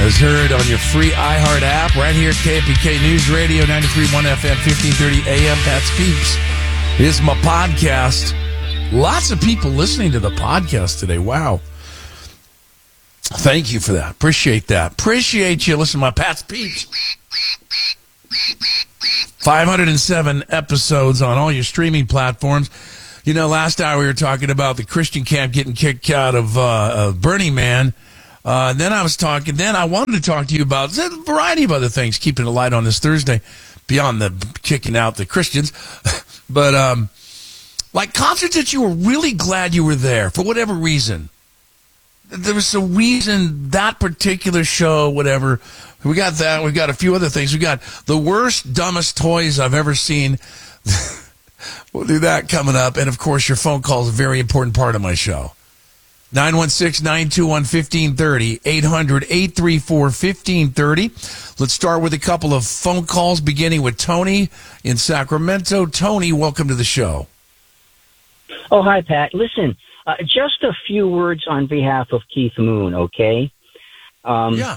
As heard on your free iHeart app, right here, KPK News Radio, 93.1 FM, 1530 AM, Pat's Peeps. This is my podcast. Lots of people listening to the podcast today. Wow. Thank you for that. Appreciate that. Appreciate you listening to my Pat's Peeps. 507 episodes on all your streaming platforms. You know, last hour we were talking about the Christian camp getting kicked out of Burning Man. Then I wanted to talk to you about a variety of other things, keeping the light on this Thursday, beyond the kicking out the Christians. But, like concerts that you were really glad you were there, for whatever reason. There was a reason that particular show, whatever. We got that. We've got a few other things. We got the worst, dumbest toys I've ever seen. We'll do that coming up. And, of course, your phone call is a very important part of my show. 916-921-1530, 800-834-1530. Let's start with a couple of phone calls, beginning with Tony in Sacramento. Tony, welcome to the show. Oh, hi, Pat. Listen, just a few words on behalf of Keith Moon, okay? Yeah.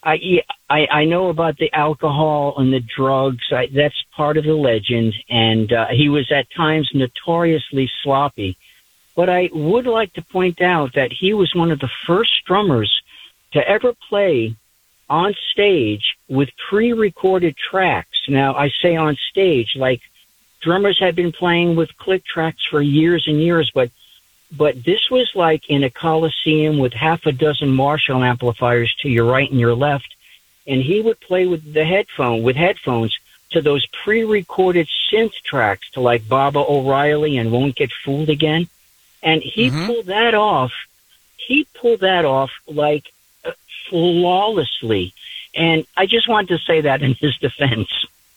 I know about the alcohol and the drugs. That's part of the legend, and he was at times notoriously sloppy. But I would like to point out that he was one of the first drummers to ever play on stage with pre-recorded tracks. Now, I say on stage, like drummers had been playing with click tracks for years and years, but this was like in a coliseum with half a dozen Marshall amplifiers to your right and your left, and he would play with headphones to those pre-recorded synth tracks to like Baba O'Reilly and Won't Get Fooled Again. And he pulled that off. He pulled that off like flawlessly. And I just wanted to say that in his defense.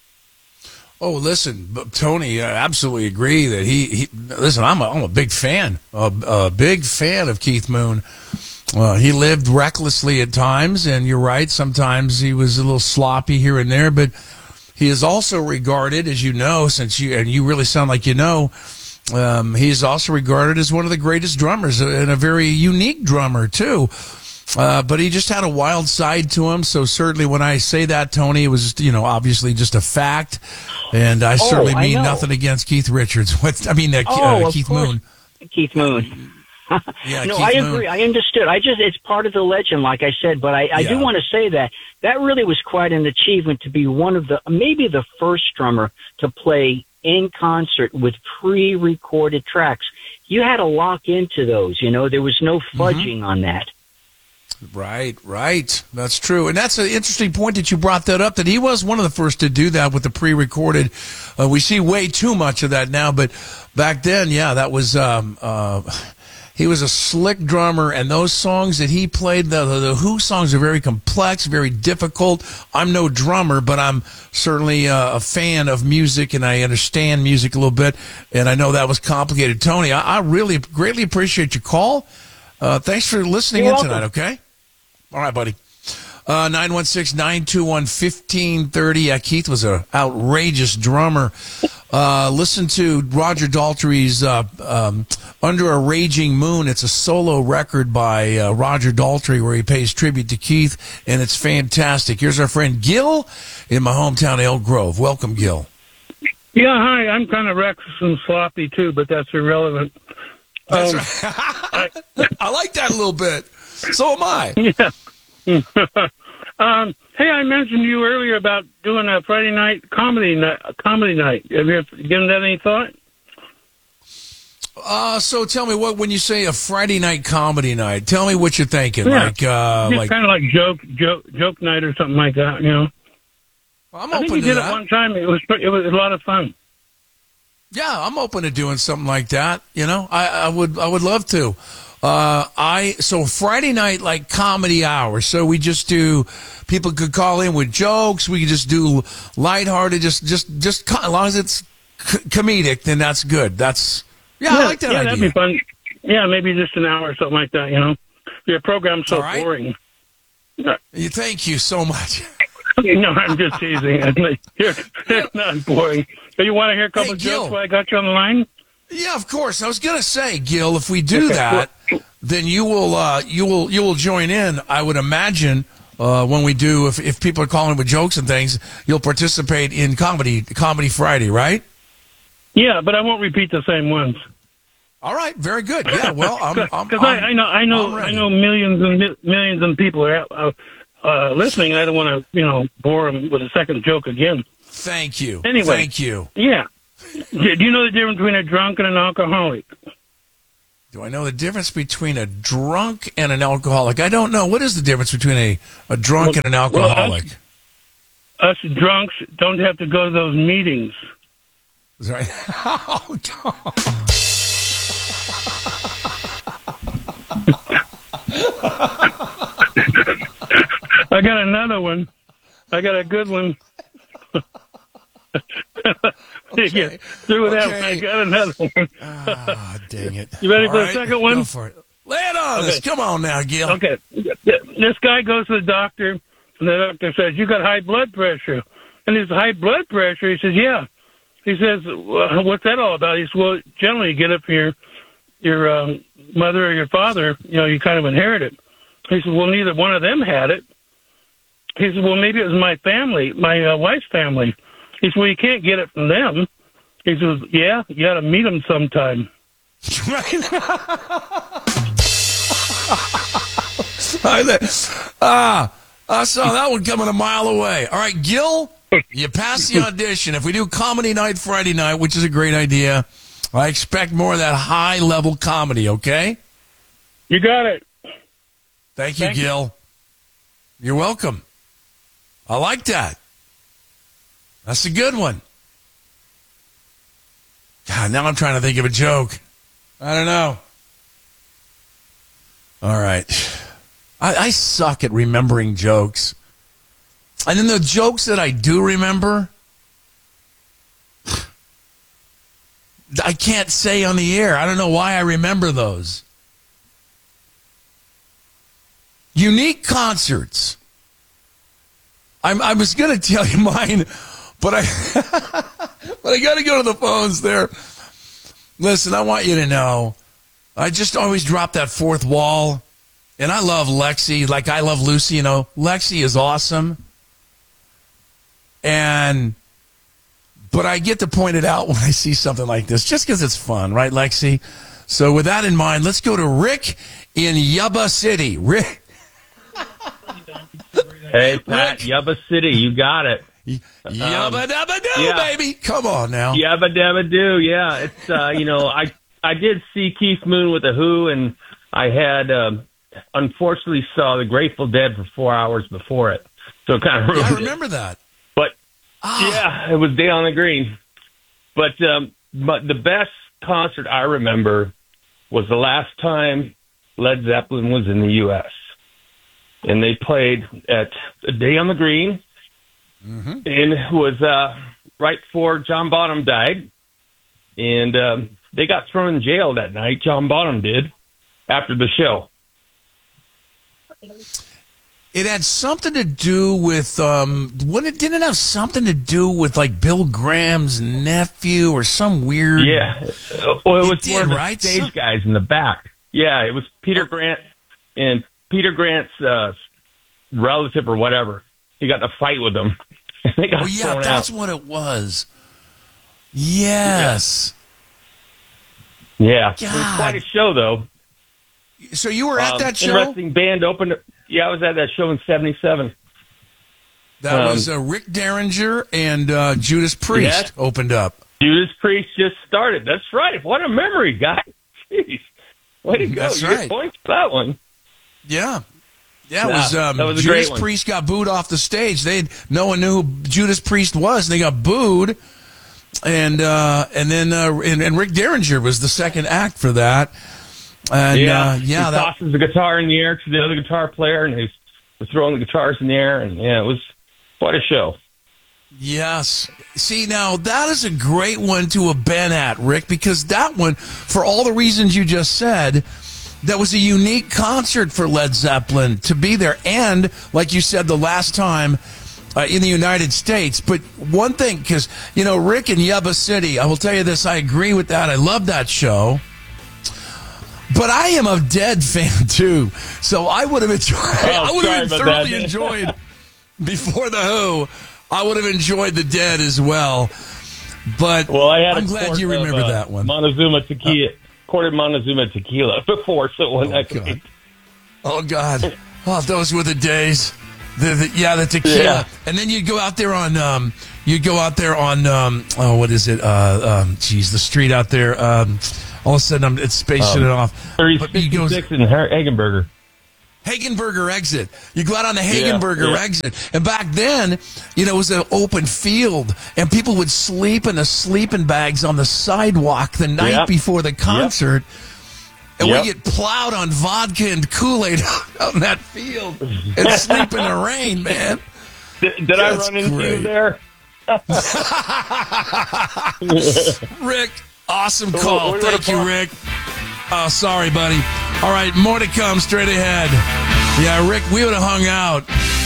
Oh, listen, Tony, I absolutely agree that he listen, I'm a big fan, a big fan of Keith Moon. He lived recklessly at times, and you're right, sometimes he was a little sloppy here and there, but he is also regarded, as you know, you really sound like you know, he is also regarded as one of the greatest drummers and a very unique drummer, too. But he just had a wild side to him. So certainly when I say that, Tony, it was, obviously just a fact. And I certainly mean nothing against Keith Richards. Keith Moon. Keith Moon. Yeah, no, Keith I Moon. agree. I understood. It's part of the legend, like I said. But I do want to say that really was quite an achievement to be one of maybe the first drummer to play in concert with pre-recorded tracks. You had to lock into those, there was no fudging on that. Right. That's true. And that's an interesting point that you brought that up, that he was one of the first to do that with the pre-recorded. We see way too much of that now, but back then, that was, he was a slick drummer, and those songs that he played, the Who songs are very complex, very difficult. I'm no drummer, but I'm certainly a fan of music, and I understand music a little bit, and I know that was complicated. Tony, I really greatly appreciate your call. Thanks for listening in tonight, okay? All right, buddy. 916-921-1530. Yeah, Keith was an outrageous drummer. Listen to Roger Daltrey's Under a Raging Moon. It's a solo record by Roger Daltrey where he pays tribute to Keith, and it's fantastic. Here's our friend Gil in my hometown, Elk Grove. Welcome, Gil. Yeah, hi. I'm kind of reckless and sloppy, too, but that's irrelevant. That's right. I like that a little bit. So am I. Yeah. Hey, I mentioned to you earlier about doing a Friday night comedy night. Have you given that any thought? So tell me, when you say a Friday night comedy night, tell me what you're thinking. Yeah. Kind of like joke night or something like that. I'm I open think we to did that. it one time. It was a lot of fun. Yeah, I'm open to doing something like that. I would love to. So Friday night, like comedy hour. So we just do, people could call in with jokes. We could just do lighthearted, just as long as it's comedic, then that's good. I like that idea. That'd be fun. Yeah, maybe just an hour or something like that, Your program's so boring. Thank you so much. No, I'm just teasing. It's not boring. So you want to hear a couple of jokes while I got you on the line? Yeah, of course. I was going to say, Gil, if we do that, then you will join in, I would imagine, when we do, if people are calling with jokes and things, you'll participate in Comedy Friday, right? Yeah, but I won't repeat the same ones. All right, very good. Yeah, well, because I know millions of people are listening. I don't want to bore them with a second joke again. Thank you. Anyway, thank you. Yeah. Do you know the difference between a drunk and an alcoholic? Do I know the difference between a drunk and an alcoholic? I don't know. What is the difference between a drunk and an alcoholic? Us drunks don't have to go to those meetings. Sorry. Oh, I got another one. I got a good one. Okay. Through with that one. I got another one. Dang it. You ready All for right. the second one? Go for it. Lay it on us. Come on now, Gil. Okay. This guy goes to the doctor, and the doctor says, "You got high blood pressure." And his high blood pressure, he says, "Yeah." He says, well, "What's that all about?" He says, "Well, generally you get it from your mother or your father. You kind of inherit it." He says, "Well, neither one of them had it." He says, "Well, maybe it was my family, my wife's family." He says, "Well, you can't get it from them." He says, "Yeah, you got to meet them sometime." Right. I saw that one coming a mile away. All right, Gil, you passed the audition. If we do Comedy Night Friday night, which is a great idea, I expect more of that high-level comedy, okay? You got it. Thank you, Gil. You're welcome. I like that. That's a good one. God, now I'm trying to think of a joke. I don't know. All right. I suck at remembering jokes. And then the jokes that I do remember, I can't say on the air. I don't know why I remember those. Unique concerts. I was going to tell you mine, but I got to go to the phones there. Listen, I want you to know, I just always drop that fourth wall, and I love Lexi like I love Lucy. Lexi is awesome, but I get to point it out when I see something like this, just because it's fun, right, Lexi? So with that in mind, let's go to Rick in Yuba City. Rick. Hey, Pat, Yuba City, you got it. Yabba dabba doo, baby. Come on now. Yabba dabba doo, yeah. It's, I did see Keith Moon with The Who, and I had, unfortunately saw the Grateful Dead for 4 hours before it. So it kind of ruined it. I remember that. But, yeah, it was Day on the Green. But the best concert I remember was the last time Led Zeppelin was in the U.S., and they played at Day on the Green, and it was right before John Bonham died, and they got thrown in jail that night. John Bonham did, after the show. It had something to do with didn't it have something to do with like Bill Graham's nephew or some weird? Yeah, well, it was one of the stage guys in the back. Yeah, it was Peter Grant and Peter Grant's relative or whatever. He got in a fight with them. They got thrown out. That's what it was. Yes. Yeah. It was quite a show, though. So you were at that show? Interesting band opened. Yeah, I was at that show in '77. That was Rick Derringer and Judas Priest opened up. Judas Priest just started. That's right. What a memory, guy. Jeez. Way to go. That's You right. get points for that one. Yeah. Yeah, that was Judas Priest got booed off the stage. No one knew who Judas Priest was, and they got booed. And then Rick Derringer was the second act for that. And he that tosses the guitar in the air to the other guitar player, and he was throwing the guitars in the air, and it was quite a show. Yes. See, now that is a great one to have been at, Rick, because that one, for all the reasons you just said, that was a unique concert for Led Zeppelin to be there. And, like you said, the last time in the United States. But one thing, because, Rick in Yuba City, I will tell you this, I agree with that. I love that show. But I am a Dead fan too, so I would have enjoyed. I would have thoroughly enjoyed before the Who. I would have enjoyed the Dead as well. But I'm glad you remember that one. Montezuma tequila, quartered Montezuma tequila before, so when Oh God! Oh, those were the days. The tequila, Yeah. And then you'd go out there on what is it? The street out there. All of a sudden, it's spacing it off. 36 in Hagenberger. Hagenberger exit. You go out on the Hagenberger exit. And back then, it was an open field, and people would sleep in the sleeping bags on the sidewalk the night before the concert. And we get plowed on vodka and Kool-Aid out in that field and sleep in the rain, man. Did I run into you there? Rick, awesome call. Thank you, Rick. Oh, sorry, buddy. All right, more to come straight ahead. Yeah, Rick, we would have hung out.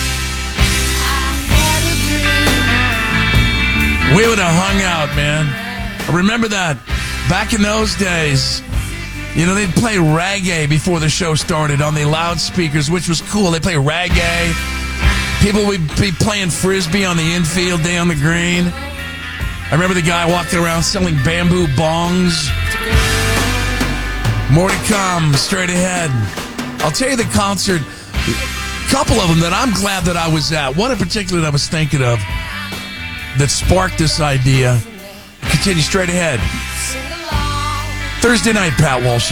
We would have hung out, man. Remember that. Back in those days, they'd play reggae before the show started on the loudspeakers, which was cool. They play reggae. People would be playing Frisbee on the infield day on the green. I remember the guy walking around selling bamboo bongs. More to come straight ahead. I'll tell you the concert, a couple of them that I'm glad that I was at. One in particular that I was thinking of that sparked this idea. Continue straight ahead. Thursday night, Pat Walsh.